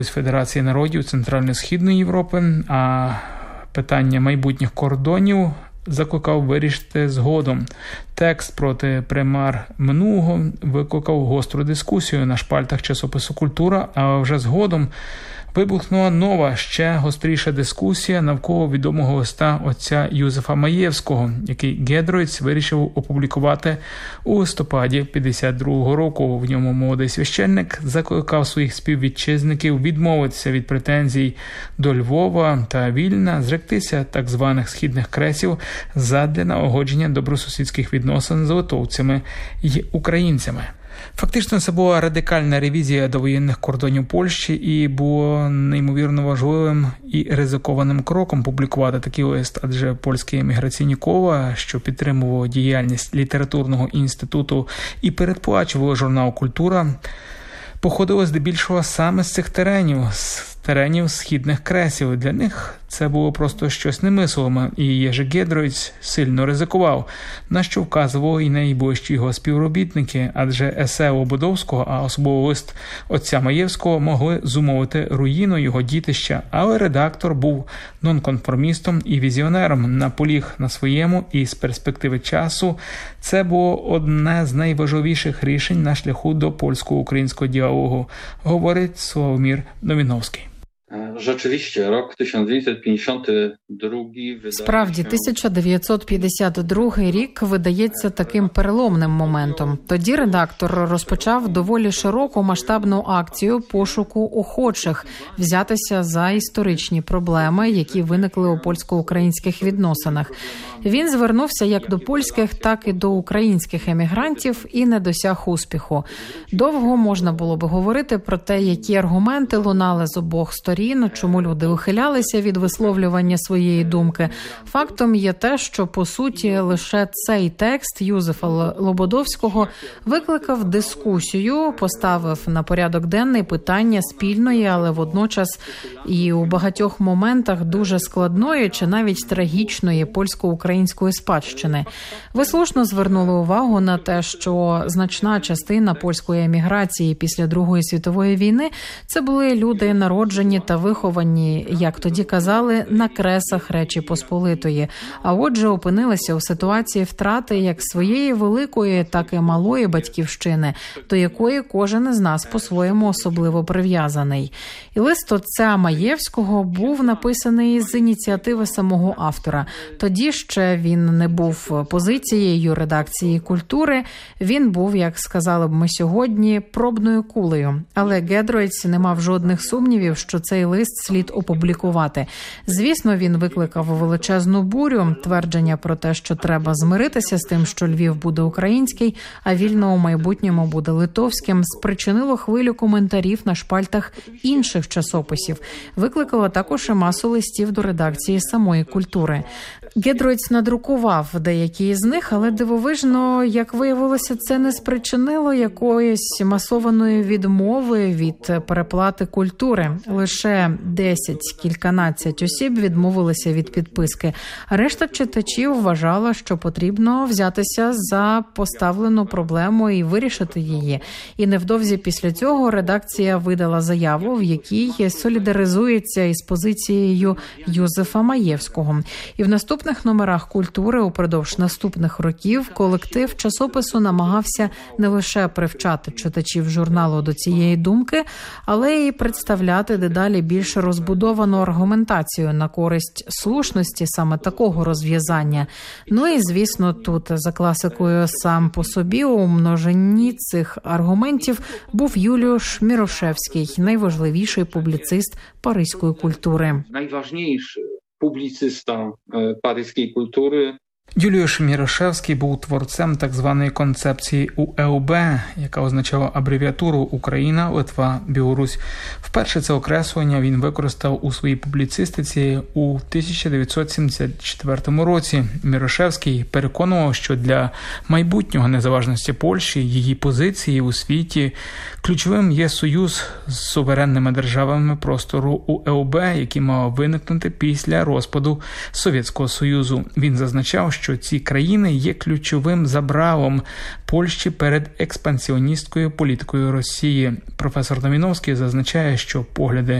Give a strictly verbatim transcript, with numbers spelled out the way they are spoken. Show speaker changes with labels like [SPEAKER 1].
[SPEAKER 1] з Федерації народів Центрально-Східної Європи, а питання майбутніх кордонів закликав вирішити згодом. Текст проти примар минулого викликав гостру дискусію на шпальтах часопису «Культура», а вже згодом вибухнула нова, ще гостріша дискусія навколо відомого листа отця Юзефа Маєвського, який Гедройц вирішив опублікувати у листопаді п'ятдесят другого року. В ньому молодий священник закликав своїх співвітчизників відмовитися від претензій до Львова та Вільна, зректися так званих східних кресів задля налагодження добросусідських відносин з литовцями й українцями. Фактично, це була радикальна ревізія довоєнних кордонів Польщі, і було неймовірно важливим і ризикованим кроком публікувати такий лист, адже польські еміграційні кола, що підтримували діяльність літературного інституту і передплачували журнал «Культура», походили здебільшого саме з цих теренів, з теренів східних кресів. Для них це було просто щось немислиме, і Єжи Гедройц сильно ризикував, на що вказували і найближчі його співробітники, адже есе Лободовського, а особливо лист отця Маєвського, могли зумовити руїну його дітища, але редактор був нонконформістом і візіонером, наполіг на своєму, і з перспективи часу це було одне з найважливіших рішень на шляху до польсько-українського діалогу, говорить Славомір Новіновський.
[SPEAKER 2] Rzeczywiście, rok tysiąc dziewięćset pięćdziesiąty drugi wydaje
[SPEAKER 3] Справді, тисяча дев'ятсот п'ятдесят другий рік видається таким переломним моментом. Тоді редактор розпочав доволі широку масштабну акцію пошуку охочих взятися за історичні проблеми, які виникли у польсько-українських відносинах. Він звернувся як до польських, так і до українських емігрантів і не досяг успіху. Довго можна було би говорити про те, які аргументи лунали з обох сторін, чому люди ухилялися від висловлювання своєї думки. Фактом є те, що, по суті, лише цей текст Юзефа Лободовського викликав дискусію, поставив на порядок денний питання спільної, але водночас і у багатьох моментах дуже складної чи навіть трагічної польсько-української спадщини. Ви слушно звернули увагу на те, що значна частина польської еміграції після Другої світової війни – це були люди, народжені та виховані, як тоді казали, на кресах Речі Посполитої, а отже опинилися у ситуації втрати як своєї великої, так і малої батьківщини, до якої кожен із нас по-своєму особливо прив'язаний. І лист отця Маєвського був написаний з ініціативи самого автора. Тоді ще він не був позицією редакції «Культури», він був, як сказали б ми сьогодні, пробною кулею. Але Гедройц не мав жодних сумнівів, що цей лист слід опублікувати. Звісно, він викликав величезну бурю, твердження про те, що треба змиритися з тим, що Львів буде український, а Вільно у майбутньому буде литовським, спричинило хвилю коментарів на шпальтах інших часописів. Викликало також і масу листів до редакції самої «Культури». Гедройц надрукував деякі з них, але дивовижно, як виявилося, це не спричинило якоїсь масованої відмови від переплати «Культури». Лише десять-кільканадцять осіб відмовилися від підписки. Решта читачів вважала, що потрібно взятися за поставлену проблему і вирішити її. І невдовзі після цього редакція видала заяву, в якій солідаризується із позицією Юзефа Маєвського. І в наступному В наступних номерах «Культури» упродовж наступних років колектив часопису намагався не лише привчати читачів журналу до цієї думки, але й представляти дедалі більш розбудовану аргументацію на користь слушності саме такого розв'язання. Ну і, звісно, тут за класикою сам по собі у множині цих аргументів був Юліуш Мірошевський, найважливіший публіцист паризької культури.
[SPEAKER 2] Найважливіший публіциста паризької культури.
[SPEAKER 1] Юліуш Мірошевський був творцем так званої концепції У Е У Б, яка означала абревіатуру Україна, Литва, Білорусь. Вперше це окреслення він використав у своїй публіцистиці у тисяча дев'ятсот сімдесят четвертому році. Мірошевський переконував, що для майбутнього незалежності Польщі, її позиції у світі, ключовим є союз з суверенними державами простору У Е У Б, який мав виникнути після розпаду Совєтського Союзу. Він зазначав, що ці країни є ключовим забралом Польщі перед експансіоністською політикою Росії. Професор Доміновський зазначає, що погляди